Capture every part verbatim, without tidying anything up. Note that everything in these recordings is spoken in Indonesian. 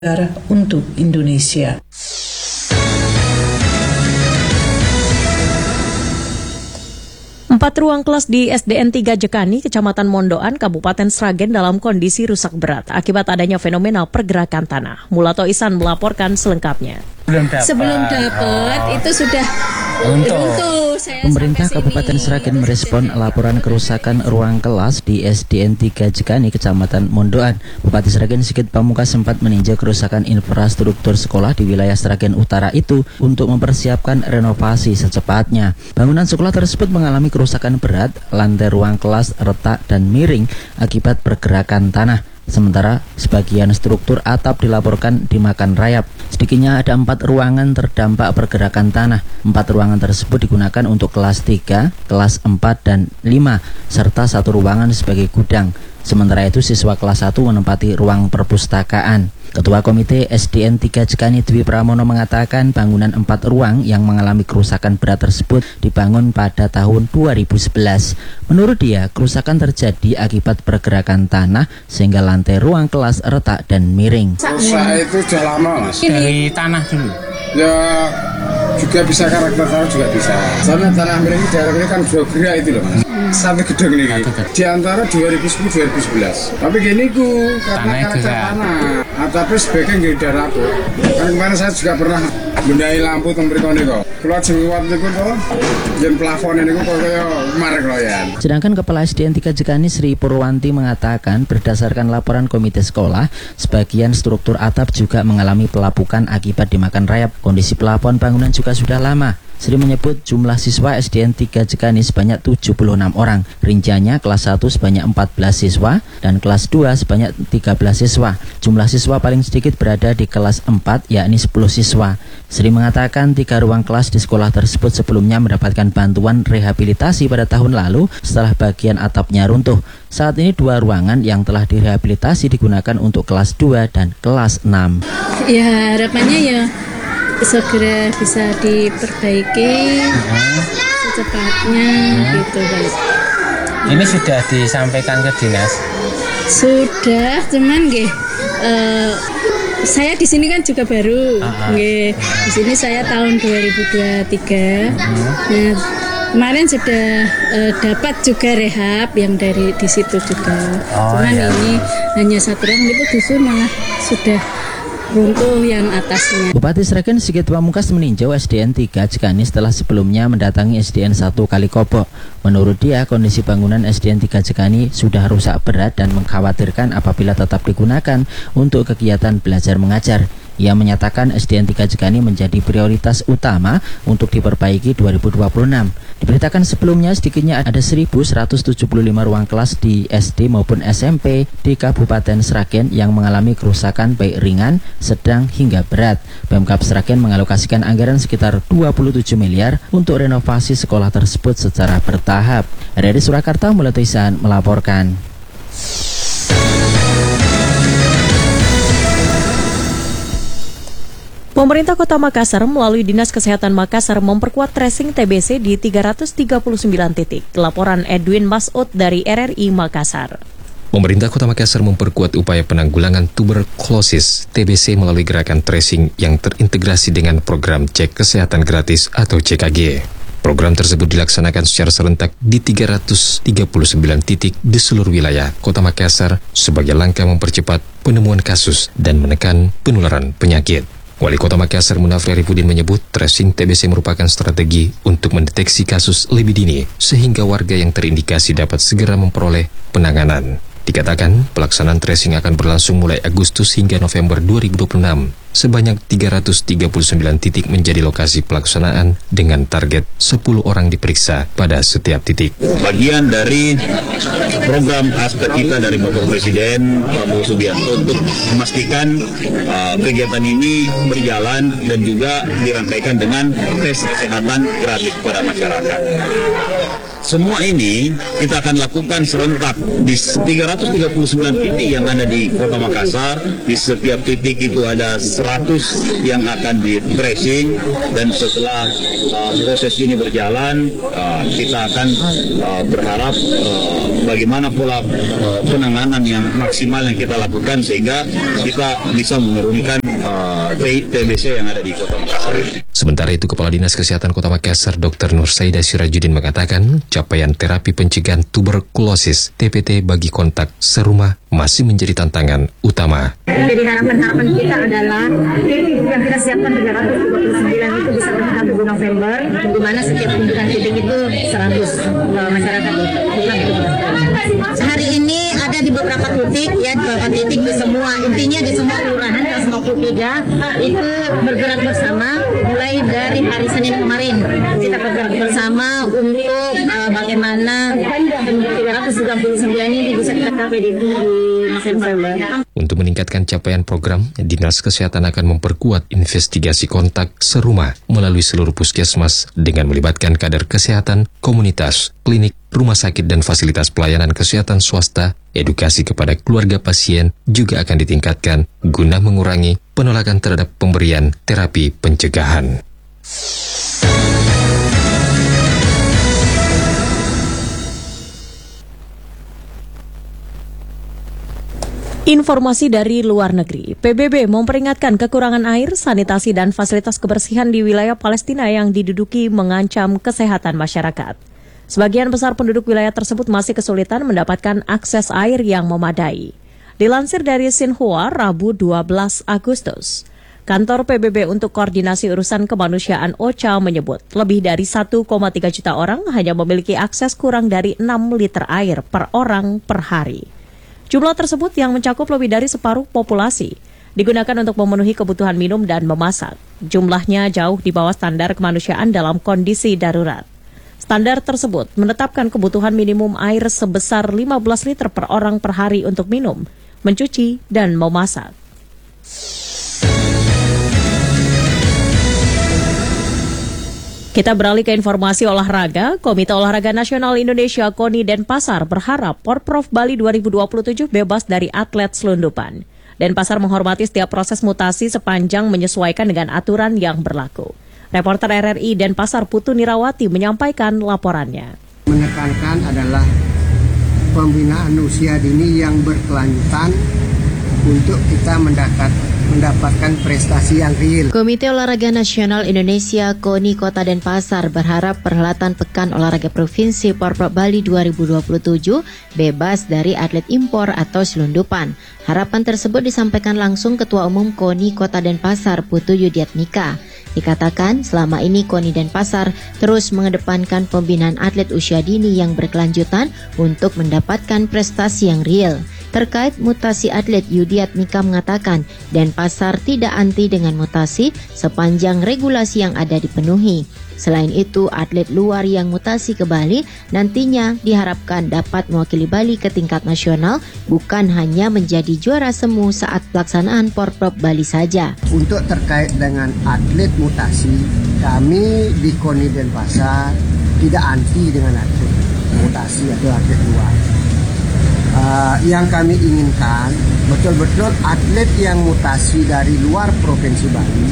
untuk Indonesia. Empat ruang kelas di S D N tiga Jekani, Kecamatan Mondoan, Kabupaten Sragen dalam kondisi rusak berat akibat adanya fenomena pergerakan tanah. Mulato Ihsan melaporkan selengkapnya. Belum dapat. Sebelum dapat oh. itu sudah runtuh. Pemerintah Kabupaten Sragen merespon laporan kerusakan ruang kelas di S D N tiga Jekani, Kecamatan Mondoan. Bupati Sragen Sigit Pamungkas sempat meninjau kerusakan infrastruktur sekolah di wilayah Sragen Utara itu untuk mempersiapkan renovasi secepatnya. Bangunan sekolah tersebut mengalami kerusakan berat, lantai ruang kelas retak dan miring akibat pergerakan tanah. Sementara sebagian struktur atap dilaporkan dimakan rayap. Sedikitnya ada empat ruangan terdampak pergerakan tanah. Empat ruangan tersebut digunakan untuk kelas tiga, kelas empat, dan lima, serta satu ruangan sebagai gudang. Sementara itu siswa kelas satu menempati ruang perpustakaan. Ketua Komite S D N tiga Jekani Dwi Pramono mengatakan bangunan empat ruang yang mengalami kerusakan berat tersebut dibangun pada tahun dua ribu sebelas. Menurut dia, kerusakan terjadi akibat pergerakan tanah sehingga lantai ruang kelas retak dan miring. Rusak itu sudah lama, Mas. Dari tanah dulu. Ya juga bisa karakter tanah juga bisa. Sama tanah miring daerah ini kan dua gerak itu loh, Mas. Satu gedung ini di antara dua ribu sepuluh dua ribu sebelas. Tapi gini ku karena karakter tanah. Nah, tapi sebagian gini daerah aku. Kan kemarin saya juga pernah benahi lampu tempat ini kok. Kalau jengwat itu kok, yang plafon ini kok kayak marek loyan. Sedangkan Kepala S D N tiga Jekani Sri Purwanti mengatakan berdasarkan laporan komite sekolah, sebagian struktur atap juga mengalami pelapukan akibat dimakan rayap. Kondisi pelafon bangunan juga sudah lama. Sri menyebut jumlah siswa S D N tiga Jekani sebanyak tujuh puluh enam orang. Rinciannya kelas satu sebanyak empat belas siswa dan kelas dua sebanyak tiga belas siswa. Jumlah siswa paling sedikit berada di kelas empat yakni sepuluh siswa. Sri mengatakan tiga ruang kelas di sekolah tersebut sebelumnya mendapatkan bantuan rehabilitasi pada tahun lalu setelah bagian atapnya runtuh. Saat ini dua ruangan yang telah direhabilitasi digunakan untuk kelas dua dan kelas enam. Ya harapannya ya segera bisa diperbaiki hmm. secepatnya hmm. gitu kan. Ini sudah disampaikan ke dinas? Sudah, cuman nggih uh, saya di sini kan juga baru. Nggih. Di sini saya tahun dua ribu dua puluh tiga. Hmm. Nah, kemarin sudah uh, dapat juga rehab yang dari di situ juga. Oh, cuman iya. Ini hanya satu ruang itu justru malah sudah runtuh yang atasnya. Bupati Sragen Sigit Pamungkas meninjau S D N tiga Jekani setelah sebelumnya mendatangi S D N satu Kalikopo. Menurut dia, kondisi bangunan S D N tiga Jekani sudah rusak berat dan mengkhawatirkan apabila tetap digunakan untuk kegiatan belajar mengajar. Ia menyatakan S D N tiga Jekani menjadi prioritas utama untuk diperbaiki dua ribu dua puluh enam. Diberitakan sebelumnya sedikitnya ada seribu seratus tujuh puluh lima ruang kelas di S D maupun S M P di Kabupaten Sragen yang mengalami kerusakan baik ringan, sedang hingga berat. Pemkab Sragen mengalokasikan anggaran sekitar dua puluh tujuh miliar untuk renovasi sekolah tersebut secara bertahap. Dari Surakarta, Mulato Ihsan melaporkan. Pemerintah Kota Makassar melalui Dinas Kesehatan Makassar memperkuat tracing T B C di tiga ratus tiga puluh sembilan titik. Laporan Edwin Masud dari R R I Makassar. Pemerintah Kota Makassar memperkuat upaya penanggulangan tuberkulosis T B C melalui gerakan tracing yang terintegrasi dengan program cek kesehatan gratis atau C K G. Program tersebut dilaksanakan secara serentak di tiga ratus tiga puluh sembilan titik di seluruh wilayah Kota Makassar sebagai langkah mempercepat penemuan kasus dan menekan penularan penyakit. Wali Kota Makassar Munafri Arifudin menyebut tracing T B C merupakan strategi untuk mendeteksi kasus lebih dini sehingga warga yang terindikasi dapat segera memperoleh penanganan. Dikatakan pelaksanaan tracing akan berlangsung mulai Agustus hingga November dua ribu dua puluh enam. Sebanyak tiga ratus tiga puluh sembilan titik menjadi lokasi pelaksanaan dengan target sepuluh orang diperiksa pada setiap titik. Bagian dari program aspek kita dari Bapak Presiden Prabowo Subianto untuk memastikan uh, kegiatan ini berjalan dan juga dirangkaikan dengan tes kesehatan gratis kepada masyarakat. semua ini kita akan lakukan serentak di tiga ratus tiga puluh sembilan titik yang ada di Kota Makassar. Di setiap titik itu ada seratus yang akan di tracing, dan setelah uh, proses ini berjalan, uh, kita akan uh, berharap uh, bagaimana pola uh, penanganan yang maksimal yang kita lakukan sehingga kita bisa menurunkan uh, T B C yang ada di Kota Makassar. Sementara itu, Kepala Dinas Kesehatan Kota Makassar Dokter Nur Saida Sirajudin mengatakan capaian terapi pencegahan tuberkulosis T P T bagi kontak serumah masih menjadi tantangan utama. Jadi harapan-harapan kita adalah titik yang kita siapkan tiga ratus dua puluh sembilan itu bisa tercapai di November, di mana setiap kunjungan titik itu seratus masyarakat. Hari ini ada di beberapa titik, ya di beberapa titik di semua, intinya di semua kelurahan seratus lima puluh tiga itu bergerak bersama mulai dari hari Senin kemarin. Kita bergerak bersama untuk uh, bagaimana tiga ratus sembilan puluh sembilan ini bisa kita capai di November. Untuk meningkatkan capaian program, Dinas Kesehatan akan memperkuat investigasi kontak serumah melalui seluruh puskesmas dengan melibatkan kader kesehatan, komunitas, klinik, rumah sakit dan fasilitas pelayanan kesehatan swasta. Edukasi kepada keluarga pasien juga akan ditingkatkan guna mengurangi penolakan terhadap pemberian terapi pencegahan. Informasi dari luar negeri, P B B memperingatkan kekurangan air, sanitasi, dan fasilitas kebersihan di wilayah Palestina yang diduduki mengancam kesehatan masyarakat. Sebagian besar penduduk wilayah tersebut masih kesulitan mendapatkan akses air yang memadai. Dilansir dari Xinhua, Rabu dua belas Agustus, Kantor P B B untuk Koordinasi Urusan Kemanusiaan O C A menyebut lebih dari satu koma tiga juta orang hanya memiliki akses kurang dari enam liter air per orang per hari. Jumlah tersebut yang mencakup lebih dari separuh populasi digunakan untuk memenuhi kebutuhan minum dan memasak. Jumlahnya jauh di bawah standar kemanusiaan dalam kondisi darurat. Standar tersebut menetapkan kebutuhan minimum air sebesar lima belas liter per orang per hari untuk minum, mencuci, dan memasak. Kita beralih ke informasi olahraga. Komite Olahraga Nasional Indonesia KONI Denpasar berharap Porprov Bali dua ribu dua puluh tujuh bebas dari atlet selundupan. Denpasar menghormati setiap proses mutasi sepanjang menyesuaikan dengan aturan yang berlaku. Reporter R R I Denpasar Putu Nirawati menyampaikan laporannya. Menekankan adalah pembinaan usia dini yang berkelanjutan untuk kita mendapat mendapatkan prestasi yang real. Komite Olahraga Nasional Indonesia KONI Kota Denpasar berharap perhelatan Pekan Olahraga Provinsi Porprov Bali dua ribu dua puluh tujuh bebas dari atlet impor atau selundupan. Harapan tersebut disampaikan langsung Ketua Umum KONI Kota Denpasar Putu Yudiatmika. Dikatakan selama ini KONI Denpasar terus mengedepankan pembinaan atlet usia dini yang berkelanjutan untuk mendapatkan prestasi yang real. Terkait mutasi atlet, Yudiatmika mengatakan Denpasar tidak anti dengan mutasi sepanjang regulasi yang ada dipenuhi. Selain itu, atlet luar yang mutasi ke Bali nantinya diharapkan dapat mewakili Bali ke tingkat nasional, bukan hanya menjadi juara semu saat pelaksanaan Porprov Bali saja. Untuk terkait dengan atlet mutasi, kami di KONI Denpasar tidak anti dengan atlet mutasi atau atlet luar. Uh, yang kami inginkan betul-betul atlet yang mutasi dari luar Provinsi Bali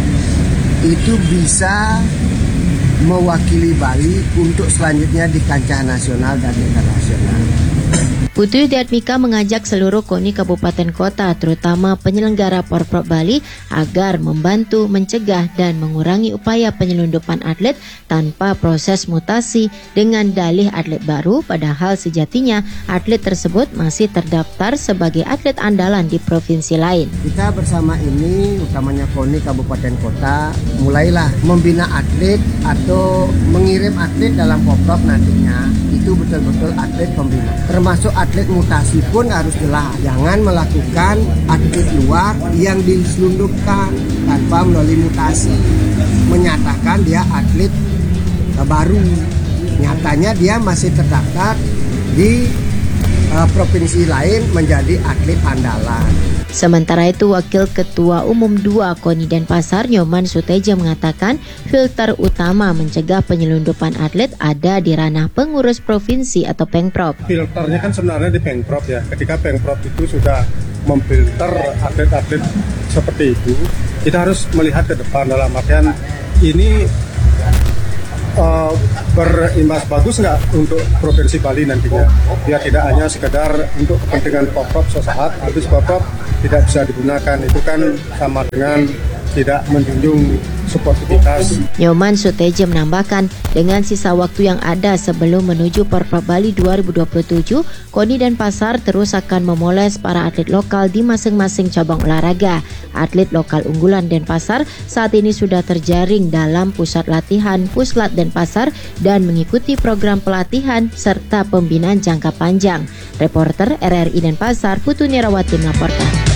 itu bisa mewakili Bali untuk selanjutnya di kancah nasional dan internasional. Putu Yudiatmika mengajak seluruh KONI kabupaten kota, terutama penyelenggara Porprov Bali, agar membantu mencegah dan mengurangi upaya penyelundupan atlet tanpa proses mutasi dengan dalih atlet baru, padahal sejatinya atlet tersebut masih terdaftar sebagai atlet andalan di provinsi lain. Kita bersama ini, utamanya KONI kabupaten kota, mulailah membina atlet atau mengirim atlet dalam Porprov nantinya, itu betul-betul atlet pembina. Termasuk atlet mutasi pun harus jelas. Jangan melakukan atlet luar yang diselundupkan tanpa melalui mutasi. Menyatakan dia atlet baru. Nyatanya dia masih terdaftar di uh, provinsi lain menjadi atlet andalan. Sementara itu, Wakil Ketua Umum dua KONI Denpasar, Nyoman Suteja mengatakan filter utama mencegah penyelundupan atlet ada di ranah pengurus provinsi atau Pengprov. Filternya kan sebenarnya di Pengprov ya. Ketika Pengprov itu sudah memfilter atlet-atlet seperti itu, kita harus melihat ke depan dalam artian ini uh, berimbas bagus nggak untuk Provinsi Bali nantinya. Biar tidak hanya sekedar untuk kepentingan Pemprov sesaat, habis Pemprov tidak bisa digunakan. Itu kan sama dengan tidak menjunjung sportivitas. Nyoman Suteja menambahkan, dengan sisa waktu yang ada sebelum menuju Porprov Bali dua ribu dua puluh tujuh, KONI Denpasar terus akan memoles para atlet lokal di masing-masing cabang olahraga. Atlet lokal unggulan Denpasar saat ini sudah terjaring dalam pusat latihan Puslat Denpasar dan mengikuti program pelatihan serta pembinaan jangka panjang. Reporter R R I Denpasar, Putu Nirawati melaporkan.